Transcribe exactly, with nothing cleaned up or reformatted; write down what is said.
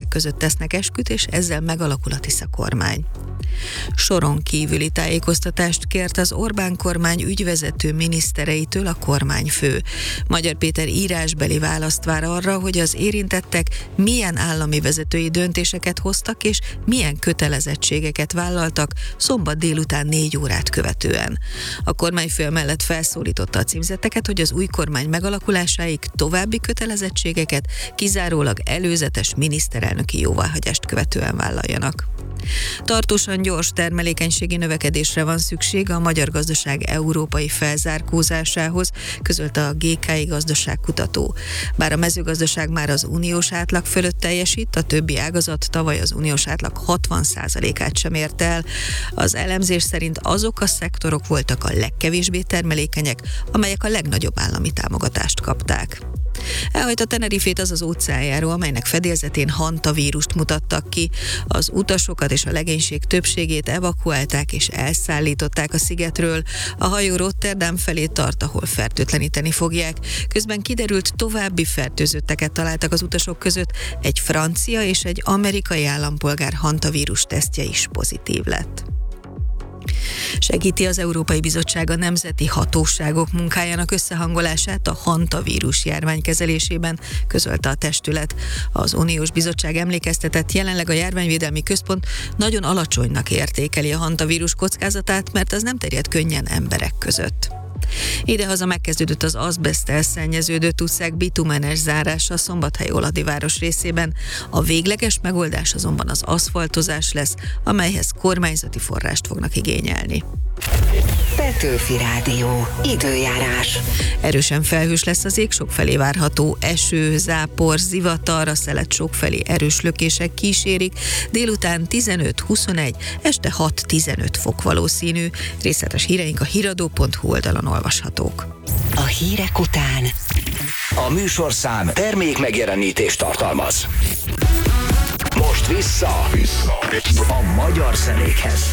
között tesznek esküt, és ezzel megalakul a Tisza kormány. Soron kívüli tájékoztatást kért az Orbán kormány ügyvezető minisztereitől a kormányfő. Magyar Péter írásbeli választ vár arra, hogy az érintettek milyen állami vezetői döntéseket hoztak és milyen kötelezettségeket vállaltak szombat délután négy órát követően. A kormányfő mellett felszólította a címzetteket, hogy az új kormány megalakulásáig további kötelezettségeket kizárólag előzetes miniszterelnöki jóváhagyást követően vállaljanak. Tartósan gyors termelékenységi növekedésre van szükség a magyar gazdaság európai felzárkózásához, közölte a gé ká i gazdaságkutató. Bár a mezőgazdaság már az uniós átlag fölött teljesít, a többi ágazat tavaly az uniós átlag hatvan százalékát sem ért el. Az elemzés szerint azok a szektorok voltak a legkevésbé termelékenyek, amelyek a legnagyobb állami támogatást kapták. Elhajt a Tenerifét az az óceánjáró, amelynek fedélzetén hantavírust mutattak ki. Az utasokat és a legénység többségét evakuálták és elszállították a szigetről. A hajó Rotterdam felé tart, ahol fertőtleníteni fogják. Közben kiderült, további fertőzötteket találtak az utasok között, egy francia és egy amerikai állampolgár hantavírus tesztje is pozitív lett. Segíti az Európai Bizottság a nemzeti hatóságok munkájának összehangolását a hantavírus járvány kezelésében, közölte a testület. Az Uniós Bizottság emlékeztetett, jelenleg a Járványvédelmi Központ nagyon alacsonynak értékeli a hantavírus kockázatát, mert az nem terjed könnyen emberek között. Idehaza megkezdődött az azbeszttel szennyeződött utcák bitumenes zárása Szombathely-Oladi város részében. A végleges megoldás azonban az aszfaltozás lesz, amelyhez kormányzati forrást fognak igényelni. Petőfi Rádió. Időjárás. Erősen felhős lesz az ég, sokfelé várható eső, zápor, zivatar, a szelet sokfelé erős lökések kísérik, délután tizenöt-huszonegy, este hat-tizenöt fok valószínű. Részletes híreink a híradó pont hu oldalon olvashatók. A hírek után a műsorszám termék megjelenítést tartalmaz. Most vissza, vissza. a magyar zenékhez.